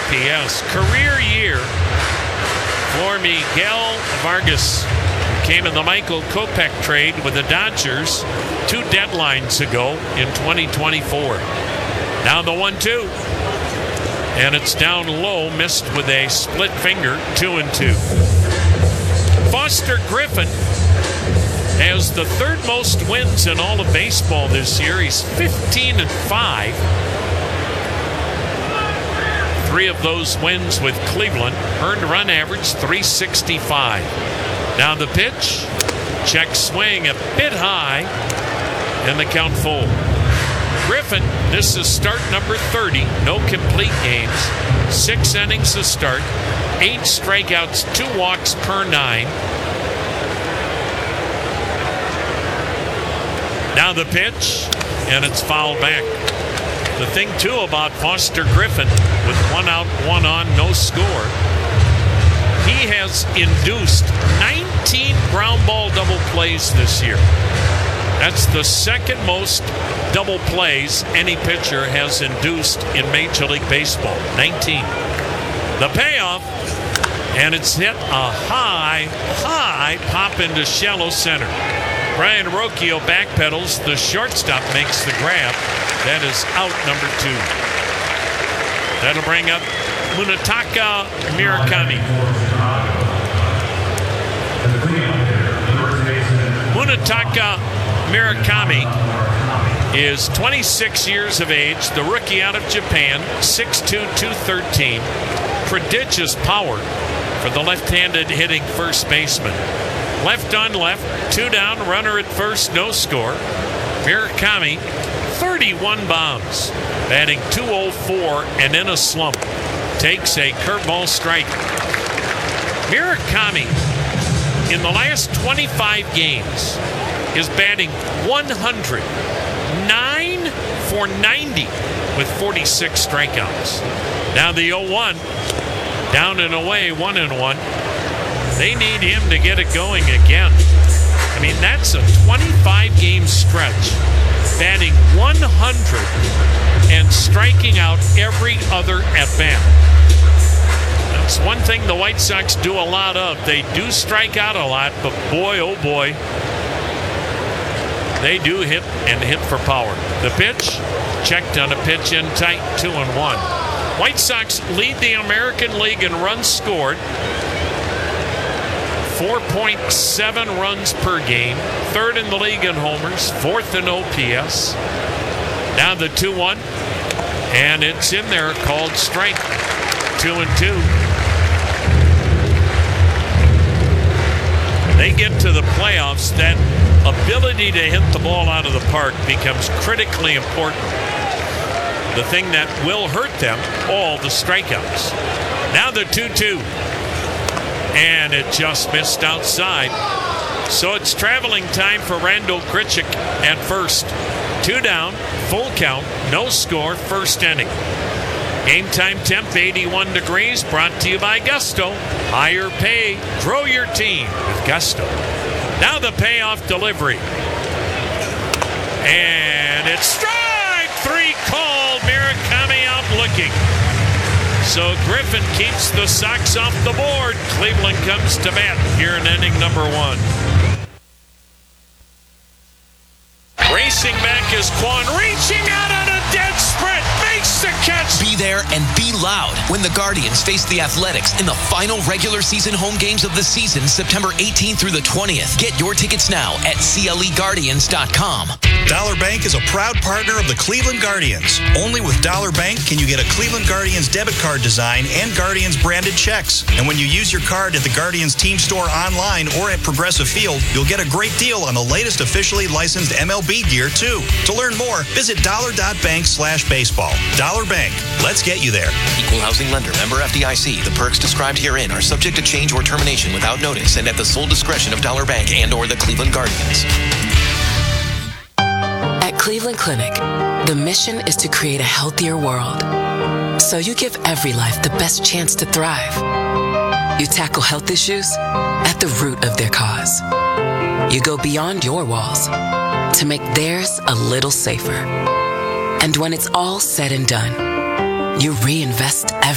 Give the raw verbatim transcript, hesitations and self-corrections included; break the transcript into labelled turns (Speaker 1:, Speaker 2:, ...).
Speaker 1: P S. Career year for Miguel Vargas. Came in the Michael Kopech trade with the Dodgers two deadlines ago in twenty twenty-four. Now the one two. And it's down low, missed with a split finger, two and two. Foster Griffin has the third most wins in all of baseball this year. He's fifteen and five. Three of those wins with Cleveland. Earned run average three sixty-five. Now the pitch. Check swing a bit high. And the count full. Griffin, this is start number thirty. No complete games. Six innings to start. Eight strikeouts, two walks per nine. Now the pitch, and it's fouled back. The thing, too, about Foster Griffin, with one out, one on, no score, he has induced nineteen ground ball double plays this year. That's the second most double plays any pitcher has induced in Major League Baseball, nineteen. The payoff, and it's hit a high, high pop into shallow center. Brian Rocchio backpedals. The shortstop makes the grab. That is out number two. That'll bring up Munetaka Murakami. Munetaka Murakami is twenty-six years of age, the rookie out of Japan, six two, two thirteen. Prodigious power for the left-handed hitting first baseman. Left on left, two down, runner at first, no score. Murakami, thirty-one bombs, batting two oh four and in a slump. Takes a curveball strike. Murakami, in the last twenty-five games, is batting one hundred, nine for ninety with forty-six strikeouts. Now the oh one, down and away, one and one. They need him to get it going again. I mean, that's a twenty-five game stretch, batting one hundred and striking out every other at-bat. That's one thing the White Sox do a lot of. They do strike out a lot, but boy, oh boy, they do hit and hit for power. The pitch, checked on a pitch in tight, two and one. White Sox lead the American League in runs scored. four point seven runs per game. Third in the league in homers. Fourth in O P S. Now the two one. And it's in there, called strike. Two and two. They get to the playoffs. That ability to hit the ball out of the park becomes critically important. The thing that will hurt them, all the strikeouts. Now the two two. And it just missed outside. So it's traveling time for Randall Grichuk at first. Two down, full count, no score, first inning. Game time temp eighty-one degrees, brought to you by Gusto. Higher pay, grow your team with Gusto. Now the payoff delivery. And it's strike three called. Murakami out looking. So Griffin keeps the Sox off the board. Cleveland comes to bat here in inning number one. Racing back is Kwan, reaching out on a dead sprint, makes the catch.
Speaker 2: Be there and be loud when the Guardians face the Athletics in the final regular season home games of the season, September eighteenth through the twentieth. Get your tickets now at C L E Guardians dot com.
Speaker 3: Dollar Bank is a proud partner of the Cleveland Guardians. Only with Dollar Bank can you get a Cleveland Guardians debit card design and Guardians branded checks. And when you use your card at the Guardians team store online or at Progressive Field, you'll get a great deal on the latest officially licensed M L B gear too. To learn more, visit dollar dot bank slash baseball. Dollar Bank. Let's get you there.
Speaker 2: Equal housing lender. Member F D I C. The perks described herein are subject to change or termination without notice and at the sole discretion of Dollar Bank and or the Cleveland Guardians.
Speaker 4: At Cleveland Clinic, the mission is to create a healthier world. So you give every life the best chance to thrive. You tackle health issues at the root of their cause. You go beyond your walls to make theirs a little safer. And when it's all said and done, you reinvest every